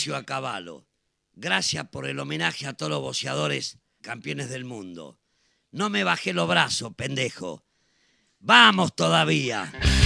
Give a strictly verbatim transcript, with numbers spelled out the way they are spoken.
Horacio Acabalo. Gracias por el homenaje a todos los boxeadores campeones del mundo. No me bajé los brazos, pendejo. ¡Vamos todavía!